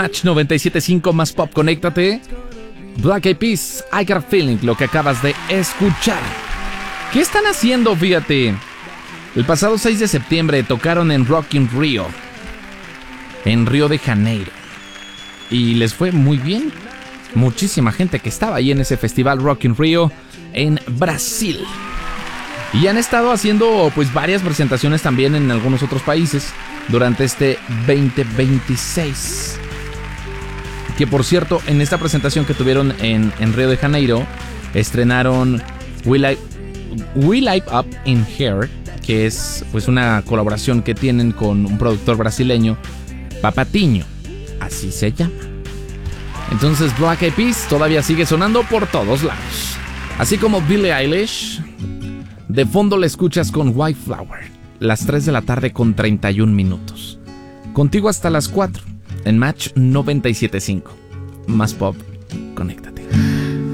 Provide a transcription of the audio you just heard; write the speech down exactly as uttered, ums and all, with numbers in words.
Match noventa y siete punto cinco más pop, conéctate. Black Eyed Peas, I Got a Feeling, lo que acabas de escuchar. ¿Qué están haciendo? Fíjate. El pasado seis de septiembre tocaron en Rock in Rio, en Río de Janeiro, y les fue muy bien. Muchísima gente que estaba ahí en ese festival Rock in Rio en Brasil. Y han estado haciendo pues varias presentaciones también en algunos otros países durante este veinte veintiséis. Que por cierto, en esta presentación que tuvieron en, en Río de Janeiro, estrenaron We Light, We Light Up in Here, que es pues una colaboración que tienen con un productor brasileño, Papatinho, así se llama. Entonces Black Eyed Peas todavía sigue sonando por todos lados. Así como Billie Eilish. De fondo la escuchas con White Flower. Las tres de la tarde con treinta y un minutos. Contigo hasta las cuatro. En Match noventa y siete punto cinco. Más pop, conéctate.